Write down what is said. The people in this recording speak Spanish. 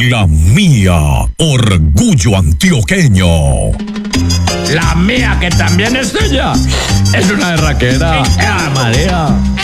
La mía, orgullo antioqueño. La mía, que también es tuya, es una berraquera. ¡Ah, María!